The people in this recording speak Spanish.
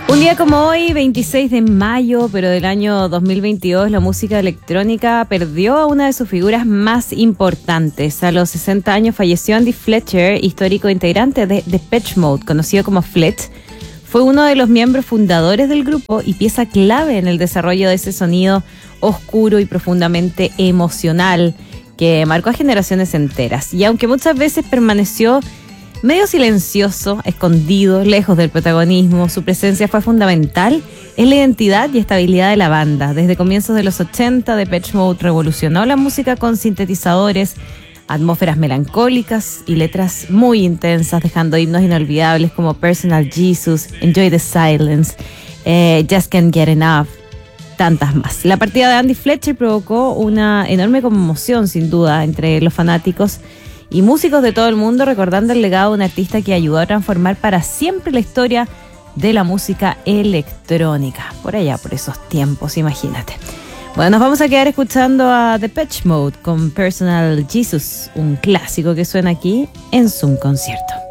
Un día como hoy, 26 de mayo, pero del año 2022, la música electrónica perdió a una de sus figuras más importantes. A los 60 años falleció Andy Fletcher, histórico integrante de Depeche Mode, conocido como Flet. Fue uno de los miembros fundadores del grupo y pieza clave en el desarrollo de ese sonido oscuro y profundamente emocional que marcó a generaciones enteras. Y aunque muchas veces permaneció medio silencioso, escondido, lejos del protagonismo, su presencia fue fundamental en la identidad y estabilidad de la banda. Desde comienzos de los 80, Depeche Mode revolucionó la música con sintetizadores, atmósferas melancólicas y letras muy intensas, dejando himnos inolvidables como Personal Jesus, Enjoy the Silence, Just Can't Get Enough, tantas más. La partida de Andy Fletcher provocó una enorme conmoción, sin duda, entre los fanáticos y músicos de todo el mundo, recordando el legado de un artista que ayudó a transformar para siempre la historia de la música electrónica. Por allá, por esos tiempos, imagínate. Bueno, nos vamos a quedar escuchando a Depeche Mode con Personal Jesus, un clásico que suena aquí en Zoom Concierto.